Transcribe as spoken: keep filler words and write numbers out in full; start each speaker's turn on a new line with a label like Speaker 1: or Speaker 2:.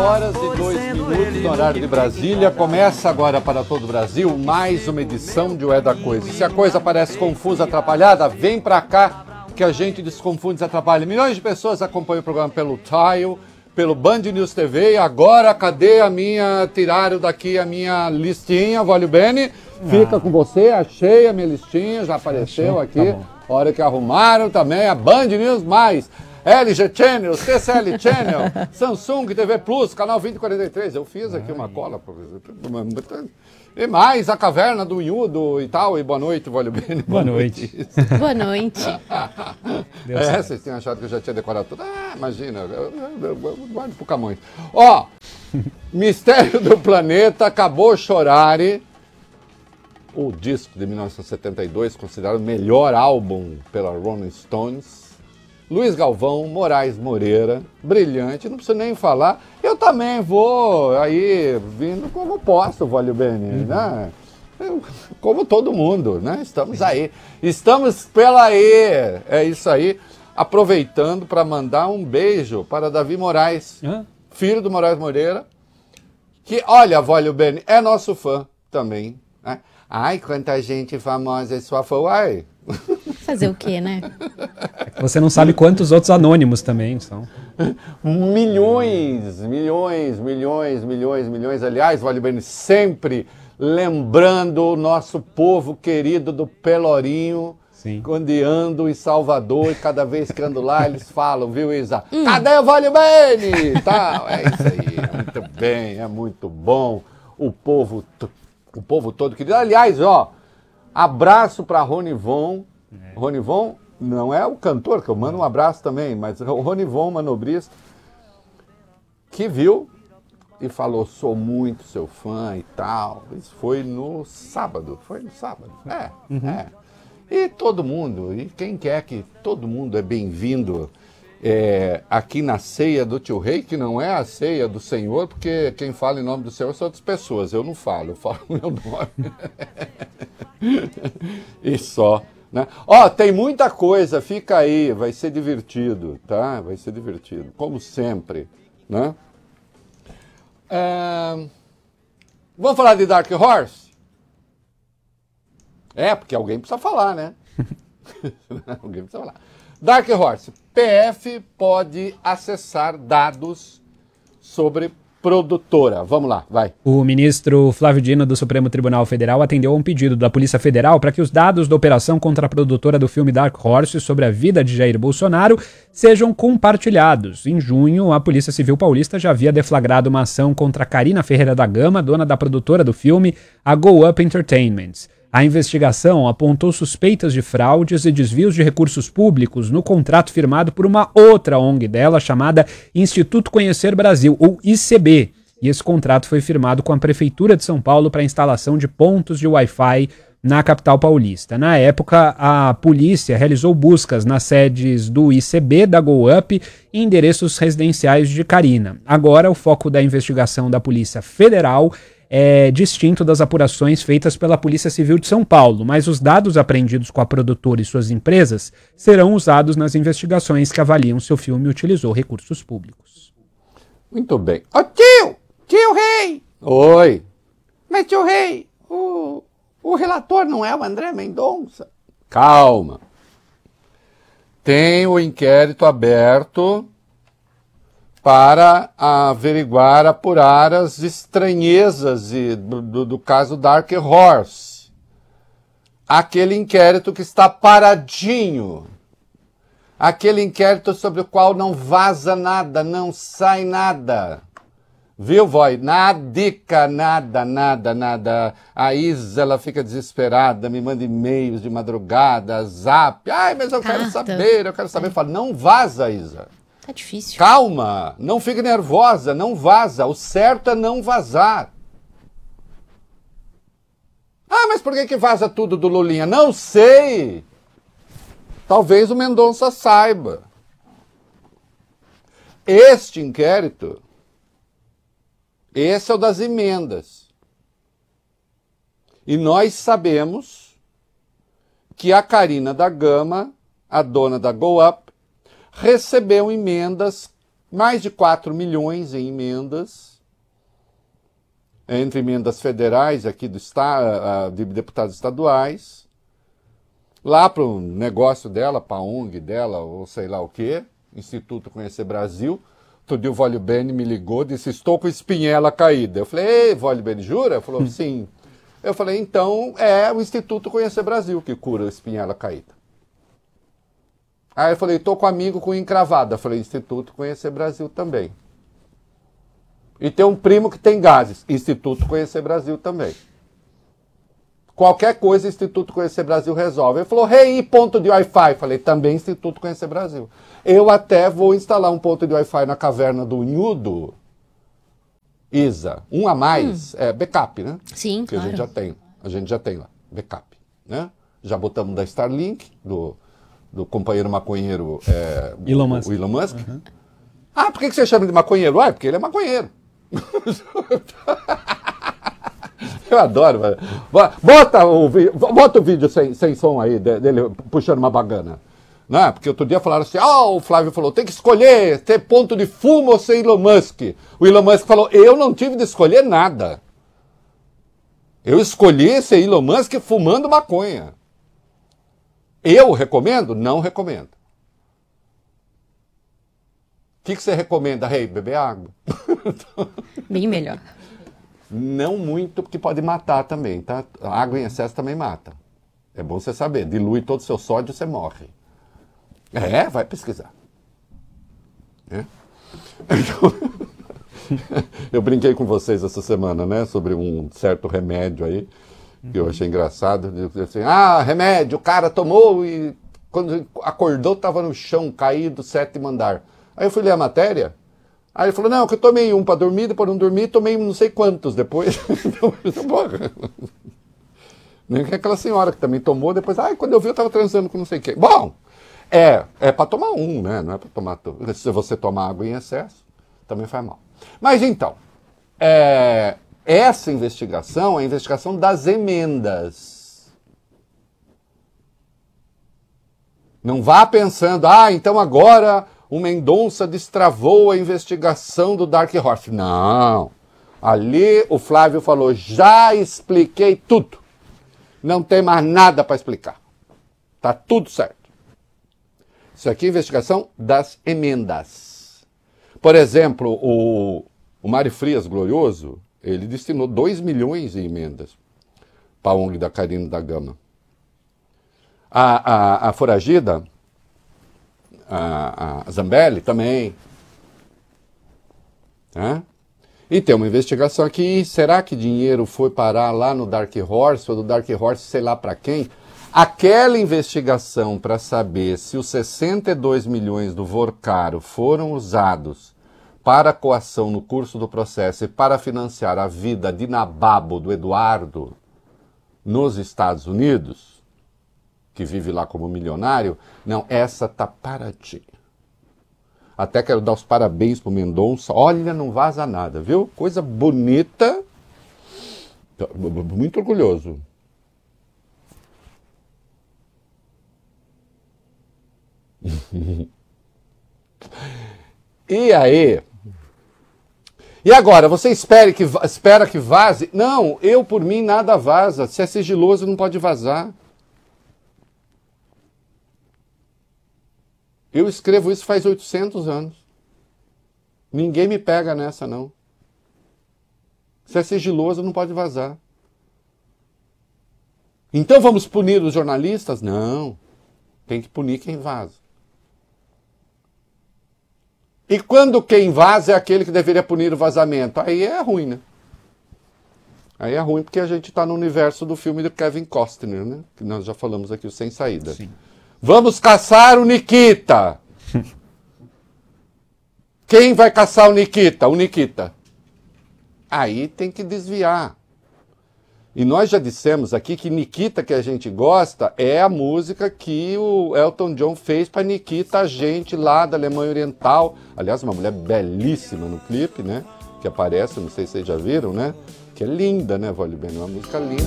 Speaker 1: horas e dois minutos no horário de Brasília. Começa agora para todo o Brasil mais uma edição de O É da Coisa. Se a coisa parece confusa, atrapalhada, vem pra cá que a gente desconfunde e desatrapalha. Milhões de pessoas acompanham o programa pelo Tile, pelo Band News T V. E agora, cadê a minha... Tiraram daqui a minha listinha, Vólio Bene. Fica ah. com você, achei a minha listinha, já apareceu aqui. Tá, hora que arrumaram também a Band News+, mais L G Channel, C C L Channel, Samsung T V Plus, canal vinte e quarenta e três. Eu fiz aqui uma cola. E mais a Caverna do Inhudo e tal. E boa noite, Vólio Bene.
Speaker 2: Boa noite.
Speaker 3: Boa noite.
Speaker 1: É, vocês tinham achado que eu já tinha decorado tudo. Ah, imagina, guarde pro Camões. Ó, Mistério do Planeta, Acabou Chorar. O disco de mil novecentos e setenta e dois, considerado o melhor álbum pela Rolling Stones. Luiz Galvão, Moraes Moreira, brilhante, não preciso nem falar. Eu também vou aí, vindo como posso, Vólio Bene, uhum. né? Eu, como todo mundo, né? Estamos aí. Estamos pela E. É isso aí. Aproveitando para mandar um beijo para Davi Moraes, uhum. filho do Moraes Moreira, que, olha, Vólio Bene, é nosso fã também, né? Ai, quanta gente famosa é sua fã. Ai.
Speaker 3: Fazer o quê, né?
Speaker 2: Você não sabe quantos outros anônimos também são.
Speaker 1: Milhões, milhões, milhões, milhões, milhões. Aliás, Vólio Bene, sempre lembrando o nosso povo querido do Pelourinho, Sim. quando ando em Salvador, e cada vez que ando lá, eles falam, viu, Isa? Hum. Cadê o Vólio Bene? Tal, é isso aí, é muito bem, é muito bom. O povo... O povo todo querido. Aliás, ó, abraço para Ronivon. É. Ronivon não é o cantor, que eu mando um abraço também, mas o Ronivon, manobrista, que viu e falou, sou muito seu fã e tal. Isso foi no sábado, foi no sábado. É, uhum. é. E todo mundo, e quem quer que todo mundo é bem-vindo é, aqui na ceia do Tio Rei, que não é a ceia do Senhor, porque quem fala em nome do Senhor são outras pessoas. Eu não falo, eu falo o meu nome. E só, né? Ó, tem muita coisa, fica aí, vai ser divertido, tá? Vai ser divertido, como sempre, né? É... Vamos falar de Dark Horse? É, porque alguém precisa falar, né? Alguém precisa falar. Dark Horse, P F pode acessar dados sobre produtora. Vamos lá, vai.
Speaker 2: O ministro Flávio Dino do Supremo Tribunal Federal atendeu a um pedido da Polícia Federal para que os dados da operação contra a produtora do filme Dark Horse sobre a vida de Jair Bolsonaro sejam compartilhados. Em junho, a Polícia Civil Paulista já havia deflagrado uma ação contra Carina Ferreira da Gama, dona da produtora do filme, a Go Up Entertainment. A investigação apontou suspeitas de fraudes e desvios de recursos públicos no contrato firmado por uma outra O N G dela, chamada Instituto Conhecer Brasil, ou I C B. E esse contrato foi firmado com a Prefeitura de São Paulo para a instalação de pontos de Wi-Fi na capital paulista. Na época, a polícia realizou buscas nas sedes do I C B, da Go Up, e endereços residenciais de Carina. Agora, o foco da investigação da Polícia Federal é distinto das apurações feitas pela Polícia Civil de São Paulo, mas os dados apreendidos com a produtora e suas empresas serão usados nas investigações que avaliam se o filme utilizou recursos públicos.
Speaker 1: Muito bem. Ô tio! Tio Rei! Oi! Mas tio Rei, o, o relator não é o André Mendonça? Calma. Tem o inquérito aberto para averiguar, apurar as estranhezas e, do, do caso Dark Horse. Aquele inquérito que está paradinho. Aquele inquérito sobre o qual não vaza nada, não sai nada. Viu, Voi? Nadica, nada, nada, nada. A Isa, ela fica desesperada, me manda e-mails de madrugada, zap. Ai, mas eu quero
Speaker 3: Carta.
Speaker 1: saber, eu quero saber. Eu falo, não vaza, Isa.
Speaker 3: Tá difícil.
Speaker 1: Calma, não fique nervosa, não vaza. O certo é não vazar. Ah, mas por que que vaza tudo do Lulinha? Não sei. Talvez o Mendonça saiba. Este inquérito, esse é o das emendas. E nós sabemos que a Carina da Gama, a dona da Go Up, recebeu emendas mais de quatro milhões em emendas, entre emendas federais aqui do estado, de deputados estaduais, lá para o negócio dela, para a O N G dela, ou sei lá o quê, Instituto Conhecer Brasil. Outro dia o Vólio Bene me ligou, disse, estou com espinhela caída. Eu falei, ei, Vólio Bene, jura? Ele falou, sim. Eu falei, então é o Instituto Conhecer Brasil que cura a espinhela caída. Aí eu falei, estou com um amigo com encravada. Eu falei, Instituto Conhecer Brasil também. E tem um primo que tem gases. Instituto Conhecer Brasil também. Qualquer coisa, Instituto Conhecer Brasil resolve. Ele falou, rei, ponto de Wi-Fi. Falei, também Instituto Conhecer Brasil. Eu até vou instalar um ponto de Wi-Fi na caverna do Unhudo. Isa, um a mais, hum. é backup, né?
Speaker 3: Sim,
Speaker 1: que
Speaker 3: claro.
Speaker 1: a gente já tem, a gente já tem lá, backup, né? Já botamos da Starlink, do, do companheiro maconheiro, é,
Speaker 2: Elon Musk.
Speaker 1: O Elon Musk.
Speaker 2: Uhum.
Speaker 1: Ah, por que você chama de maconheiro? Ah, porque ele é maconheiro. Eu adoro. Bota o, bota o vídeo sem, sem som aí, dele puxando uma bagana. Né? Porque outro dia falaram assim, ah, oh, o Flávio falou, tem que escolher ter ponto de fumo ou ser Elon Musk. O Elon Musk falou, eu não tive de escolher nada. Eu escolhi ser Elon Musk fumando maconha. Eu recomendo? Não recomendo. O que, que você recomenda, Rei? Beber água.
Speaker 3: Bem melhor.
Speaker 1: Não muito, porque pode matar também, tá? A água em excesso também mata. É bom você saber. Dilui todo o seu sódio, você morre. É, vai pesquisar. É? Eu brinquei com vocês essa semana, né? Sobre um certo remédio aí, que eu achei engraçado. Assim, ah, remédio, o cara tomou e quando acordou estava no chão, caído, sétimo andar. Aí eu fui ler a matéria. Aí ele falou, não, que eu tomei um para dormir, depois não dormir, tomei não sei quantos depois. Porra. Nem que aquela senhora que também tomou, depois, ai, quando eu vi eu estava transando com não sei quem. Bom, é, é para tomar um, né? Não é para tomar tudo. Se você tomar água em excesso, também faz mal. Mas então, é, essa investigação é a investigação das emendas. Não vá pensando, ah, então agora o Mendonça destravou a investigação do Dark Horse. Não. Ali o Flávio falou, já expliquei tudo. Não tem mais nada para explicar. Tá tudo certo. Isso aqui é investigação das emendas. Por exemplo, o, o Mário Frias Glorioso, ele destinou dois milhões em emendas para a O N G da Carina da Gama. A, a, a Foragida, a, a Zambelli também. Né? E tem uma investigação aqui, será que dinheiro foi parar lá no Dark Horse, ou do Dark Horse, sei lá para quem? Aquela investigação para saber se os sessenta e dois milhões do Vorcaro foram usados para coação no curso do processo e para financiar a vida de nababo do Eduardo nos Estados Unidos, que vive lá como milionário, não, essa tá paradinha. Até quero dar os parabéns pro Mendonça. Olha, não vaza nada, viu? Coisa bonita. Muito orgulhoso. E aí? E agora, você espera que, espera que vaze? Não, eu por mim nada vaza. Se é sigiloso não pode vazar. Eu escrevo isso faz oitocentos anos. Ninguém me pega nessa, não. Se é sigiloso, não pode vazar. Então vamos punir os jornalistas? Não. Tem que punir quem vaza. E quando quem vaza é aquele que deveria punir o vazamento? Aí é ruim, né? Aí é ruim porque a gente está no universo do filme do Kevin Costner, né? Que nós já falamos aqui, o Sem Saída. Sim. Vamos caçar o Nikita. Quem vai caçar o Nikita? O Nikita. Aí tem que desviar. E nós já dissemos aqui que Nikita, que a gente gosta, é a música que o Elton John fez para Nikita, a gente lá da Alemanha Oriental. Aliás, uma mulher belíssima no clipe, né? Que aparece, não sei se vocês já viram, né? Que é linda, né, Vólio Bene? Uma música linda.